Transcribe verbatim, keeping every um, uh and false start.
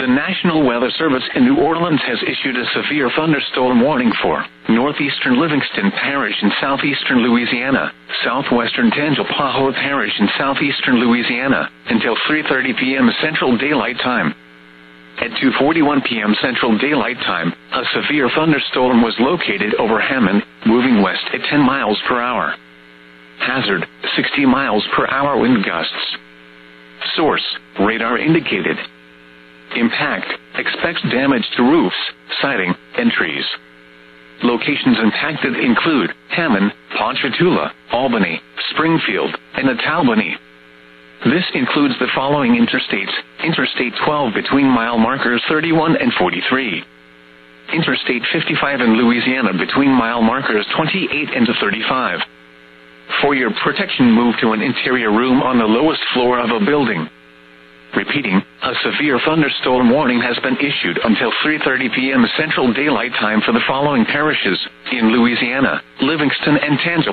The National Weather Service in New Orleans has issued a severe thunderstorm warning for northeastern Livingston Parish in southeastern Louisiana, southwestern Tangipahoa Parish in southeastern Louisiana, until three thirty p.m. Central Daylight Time. At two forty-one p.m. Central Daylight Time, a severe thunderstorm was located over Hammond, moving west at ten miles per hour. Hazard, sixty miles per hour wind gusts. Source, radar indicated. Impact, expects damage to roofs, siding, and trees. Locations impacted include Hammond, Ponchatoula, Albany, Springfield, and Atalbany. This includes the following interstates: Interstate twelve between mile markers thirty-one and forty-three. Interstate fifty-five in Louisiana between mile markers twenty-eight and thirty-five. For your protection, move to an interior room on the lowest floor of a building. Repeating, a severe thunderstorm warning has been issued until three thirty p.m. Central Daylight Time for the following parishes in Louisiana: Livingston and Tangipahoa.